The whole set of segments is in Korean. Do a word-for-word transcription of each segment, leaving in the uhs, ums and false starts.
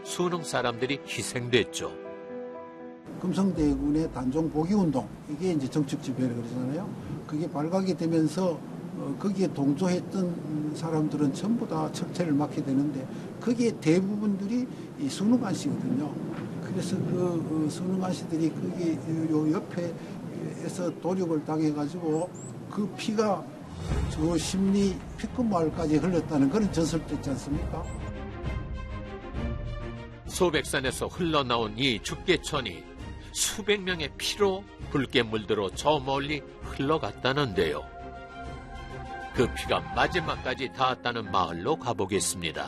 수능 사람들이 희생됐죠. 금성대군의 단종 복위운동, 이게 이제 정책 지배를 그러잖아요. 그게 발각이 되면서 어, 거기에 동조했던 사람들은 전부 다 철퇴를 맡게 되는데 거기에 대부분들이 이 순응안씨거든요. 그래서 그 어, 순응안씨들이 거기 요 옆에에서 도륙을 당해가지고 그 피가 저 심리 피끝마을까지 흘렀다는 그런 전설도 있지 않습니까? 소백산에서 흘러나온 이 죽게천이 수백 명의 피로 붉게 물들어 저 멀리 흘러갔다는데요. 그 피가 마지막까지 닿았다는 마을로 가보겠습니다.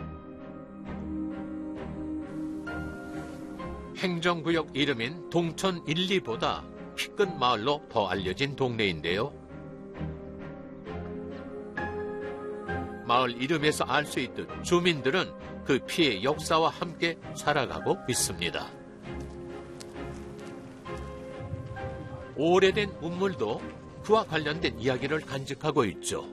행정구역 이름인 동천 일, 이보다 피끝 마을로 더 알려진 동네인데요. 마을 이름에서 알 수 있듯 주민들은 그 피의 역사와 함께 살아가고 있습니다. 오래된 우물도 그와 관련된 이야기를 간직하고 있죠.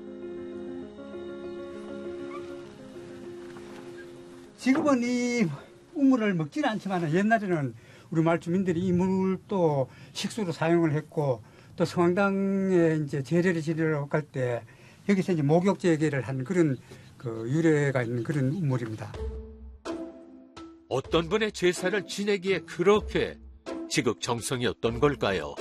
지금은 이 우물을 먹지는 않지만 옛날에는 우리 마을 주민들이 이 물도 식수로 사용을 했고 또 성황당에 이제 제례를 지내러 갈 때 여기서 이제 목욕 재개를 한 그런 그 유래가 있는 그런 우물입니다. 어떤 분의 제사를 지내기에 그렇게 지극정성이었던 걸까요?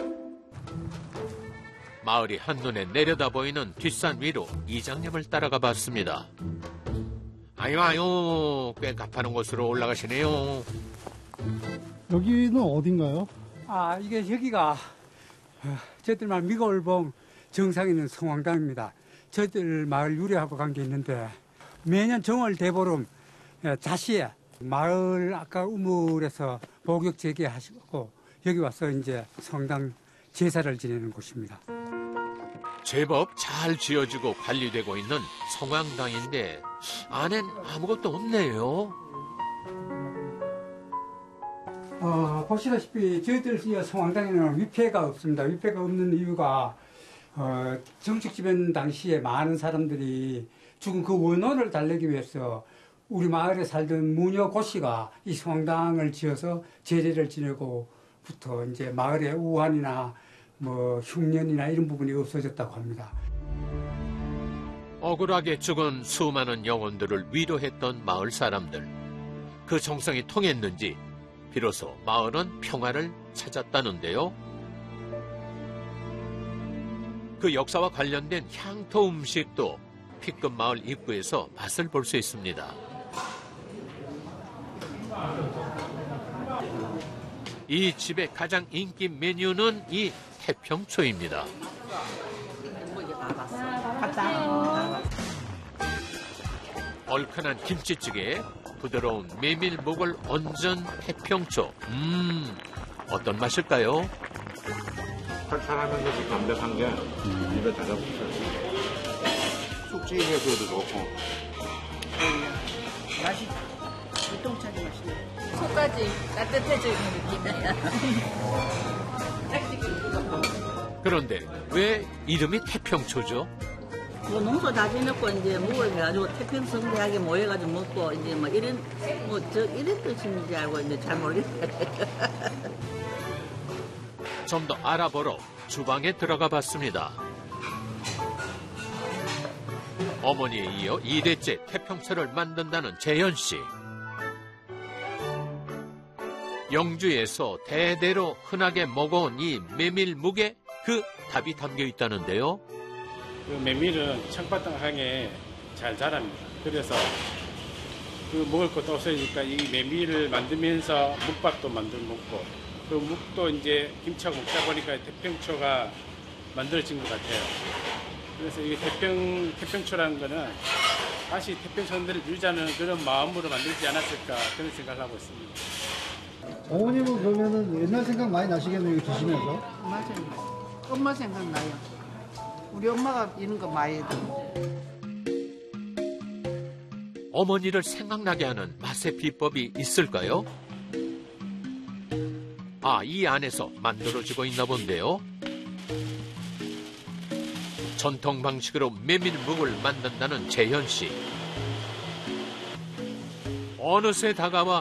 마을이 한눈에 내려다 보이는 뒷산 위로 이장님을 따라가 봤습니다. 아유 아유 꽤 가파른 곳으로 올라가시네요. 여기는 어딘가요? 아 이게 여기가 저희들 마을 미골봉 정상에 있는 성황당입니다. 저희들 마을 유래하고 관계 있는데 매년 정월 대보름 자시에 마을 아까 우물에서 목욕 재개하시고 여기 와서 이제 성당 제사를 지내는 곳입니다. 제법 잘 지어지고 관리되고 있는 성황당인데 안엔 아무것도 없네요. 어, 보시다시피 저희들 성황당에는 위패가 없습니다. 위패가 없는 이유가 어, 정식 지변 당시에 많은 사람들이 죽은 그 원혼을 달래기 위해서 우리 마을에 살던 무녀 고씨가 이 성당을 지어서 제례를 지내고부터 이제 마을의 우환이나 뭐 흉년이나 이런 부분이 없어졌다고 합니다. 억울하게 죽은 수많은 영혼들을 위로했던 마을 사람들. 그 정성이 통했는지 비로소 마을은 평화를 찾았다는데요. 그 역사와 관련된 향토 음식도 피끝 마을 입구에서 맛을 볼 수 있습니다. 이 집의 가장 인기 메뉴는 이 태평초입니다. 얼큰한 김치찌개에 부드러운 메밀묵을 얹은 태평초. 음, 어떤 맛일까요? 칼칼하면서도 담백한 게 입에 달라붙어요. 쑥찌개에서도 좋고. 맛이 유통차게 맛있네. 속까지 따뜻해지는 느낌이야. 그런데 왜 이름이 태평초죠? 뭐 농사 다 지냈고 이제 묵을 해가지고 태평성대하게 모여가지고 먹고 이제 뭐 이런 뭐 저 이런 뜻인지 알고 이제 잘 모르겠어요. 좀 더 알아보러 주방에 들어가 봤습니다. 어머니에 이어 이 대째 태평초를 만든다는 재현 씨. 영주에서 대대로 흔하게 먹어온 이 메밀묵에 그 답이 담겨 있다는데요. 그 메밀은 청바탕하게 잘 자랍니다. 그래서 그 먹을 것도 없으니까 이 메밀을 만들면서 묵밥도 만들어 먹고 그 묵도 이제 김치하고 먹다 보니까 태평초가 만들어진 것 같아요. 그래서 이 태평, 태평초라는 거는 다시 태평천들을 유지하는 그런 마음으로 만들지 않았을까 그런 생각을 하고 있습니다. 어머님은 그러면은 옛날 생각 많이 나시겠네요, 이거 드시면서? 맞아요. 엄마 생각나요. 우리 엄마가 이런 거 많이 해도. 어머니를 생각나게 하는 맛의 비법이 있을까요? 아, 이 안에서 만들어지고 있나 본데요. 전통 방식으로 메밀묵을 만든다는 재현 씨. 어느새 다가와